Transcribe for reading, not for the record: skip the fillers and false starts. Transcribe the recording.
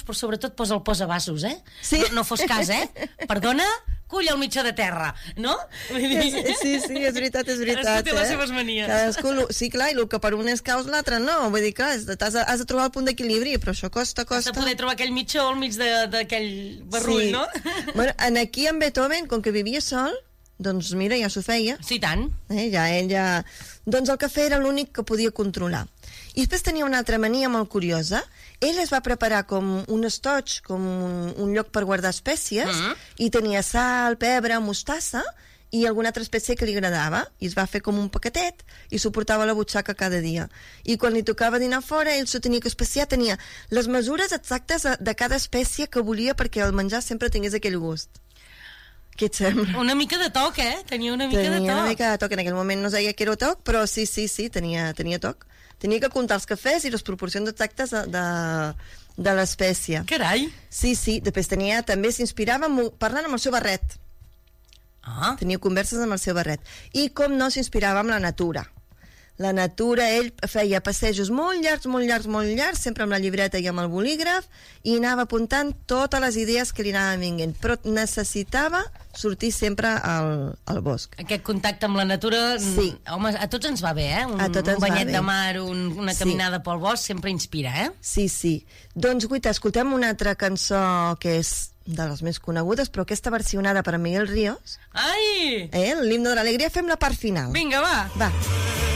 però sobretot posa el posavasos, Sí. No fos cas, Perdona, cull el mitjà de terra, no? Sí, és veritat. Cadascú té les seves manies. Sí, clar, i el que per un és caos, l'altre no. Vull dir, clar, has de trobar el punt d'equilibri, però això costa. Has de poder trobar aquell mitjó al mig d'aquell barrull, no? Bueno, aquí en Beethoven, com que vivia sol, doncs mira, ja s'ho feia. Sí, tant. Ell doncs el cafè era l'únic que podia controlar. I després tenia una altra mania molt curiosa. Ell es va preparar com un estoig, com un lloc per guardar espècies, i tenia sal, pebre, mostassa i alguna altra espècie que li agradava, i es va fer com un paquetet i s'ho portava a la butxaca cada dia. I quan li tocava dinar fora, ell s'ho tenia que especiar, tenia les mesures exactes de cada espècie que volia perquè el menjar sempre tingués aquell gust. Què et sembla? Una mica de toc, Tenia una mica de toc. Tenia una mica de toc. En aquell moment no sabia que era toc, però sí, tenia toc. Tenia que comptar els cafès i les proporcions exactes de l'espècie. Carai! Sí. Després també s'inspirava parlant amb el seu barret. Tenia converses amb el seu barret. I com no s'inspirava amb la natura. La natura, ell feia passejos molt llargs, sempre amb la llibreta i amb el bolígraf, i anava apuntant totes les idees que li anaven vinguent, però necessitava sortir sempre al bosc. Aquest contacte amb la natura, home, a tots ens va bé, Un banyet de mar, una caminada pel bosc, sempre inspira, Sí. Doncs, Guita, escoltem una altra cançó que és de les més conegudes, però aquesta versionada per Miguel Ríos. Ai! L'himne de l'alegria, fem la part final. Vinga, va! Va.